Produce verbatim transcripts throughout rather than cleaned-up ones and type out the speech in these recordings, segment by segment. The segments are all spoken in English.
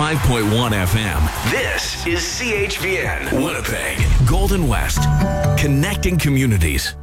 ninety-five point one F M. This is C H V N, Winnipeg, Golden West, connecting communities.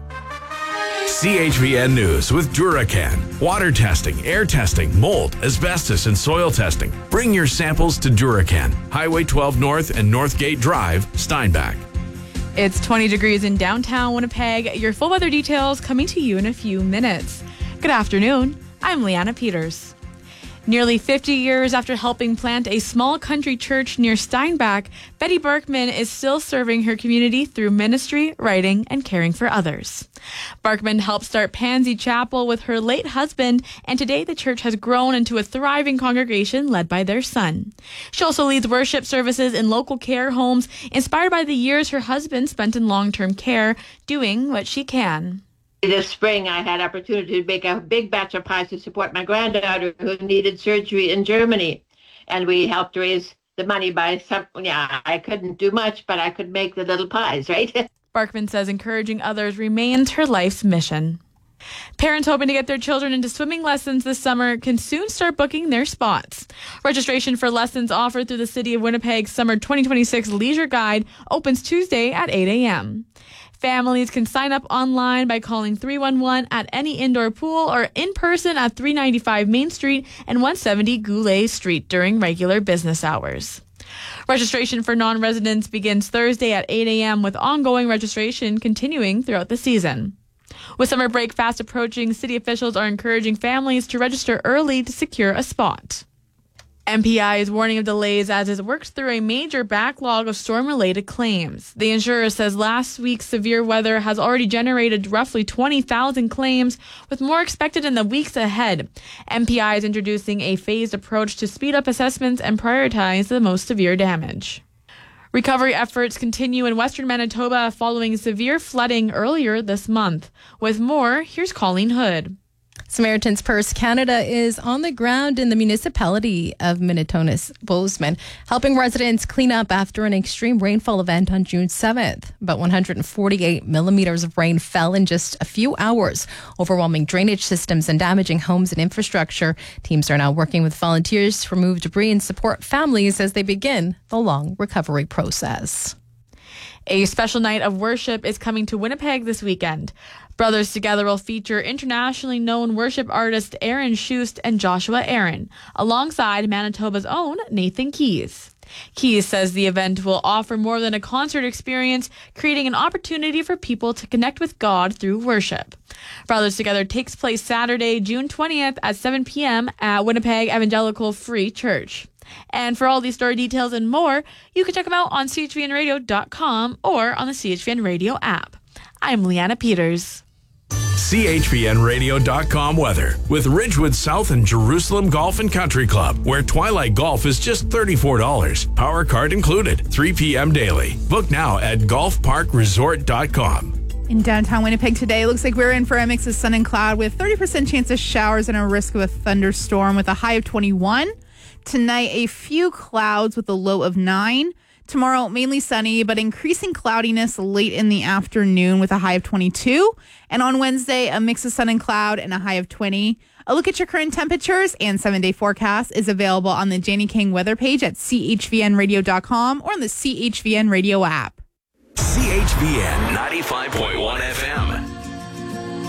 C H V N News with Duracan. Water testing, air testing, mold, asbestos, and soil testing. Bring your samples to Duracan. Highway twelve North and Northgate Drive, Steinbach. It's twenty degrees in downtown Winnipeg. Your full weather details coming to you in a few minutes. Good afternoon. I'm Leanna Peters. Nearly fifty years after helping plant a small country church near Steinbach, Betty Berkman is still serving her community through ministry, writing, and caring for others. Berkman helped start Pansy Chapel with her late husband, and today the church has grown into a thriving congregation led by their son. She also leads worship services in local care homes, inspired by the years her husband spent in long-term care, doing what she can. This spring, I had opportunity to make a big batch of pies to support my granddaughter who needed surgery in Germany. And we helped raise the money by some, yeah, I couldn't do much, but I could make the little pies, right? Berkman says encouraging others remains her life's mission. Parents hoping to get their children into swimming lessons this summer can soon start booking their spots. Registration for lessons offered through the City of Winnipeg's Summer twenty twenty-six Leisure Guide opens Tuesday at eight a.m. Families can sign up online by calling three one one at any indoor pool or in person at three ninety-five Main Street and one seventy Goulet Street during regular business hours. Registration for non-residents begins Thursday at eight a.m. with ongoing registration continuing throughout the season. With summer break fast approaching, city officials are encouraging families to register early to secure a spot. M P I is warning of delays as it works through a major backlog of storm-related claims. The insurer says last week's severe weather has already generated roughly twenty thousand claims, with more expected in the weeks ahead. M P I is introducing a phased approach to speed up assessments and prioritize the most severe damage. Recovery efforts continue in western Manitoba following severe flooding earlier this month. With more, here's Colleen Hood. Samaritan's Purse Canada is on the ground in the municipality of Minnetonka-Bozeman, helping residents clean up after an extreme rainfall event on June seventh. About one hundred forty-eight millimeters of rain fell in just a few hours, overwhelming drainage systems and damaging homes and infrastructure. Teams are now working with volunteers to remove debris and support families as they begin the long recovery process. A special night of worship is coming to Winnipeg this weekend. Brothers Together will feature internationally known worship artists Aaron Schust and Joshua Aaron, alongside Manitoba's own Nathan Keys. Keys says the event will offer more than a concert experience, creating an opportunity for people to connect with God through worship. Brothers Together takes place Saturday, June twentieth at seven p.m. at Winnipeg Evangelical Free Church. And for all these story details and more, you can check them out on C H V N radio dot com or on the C H V N Radio app. I'm Leanna Peters. C H V N radio dot com weather with Ridgewood South and Jerusalem Golf and Country Club, where Twilight Golf is just thirty-four dollars. Power card included, three p.m. daily. Book now at golf park resort dot com. In downtown Winnipeg today, it looks like we're in for a mix of sun and cloud with thirty percent chance of showers and a risk of a thunderstorm with a high of twenty-one. Tonight, a few clouds with a low of nine. Tomorrow, mainly sunny, but increasing cloudiness late in the afternoon with a high of twenty-two. And on Wednesday, a mix of sun and cloud and a high of twenty. A look at your current temperatures and seven-day forecast is available on the Janie King weather page at C H V N radio dot com or on the C H V N Radio app. C H V N ninety-five point one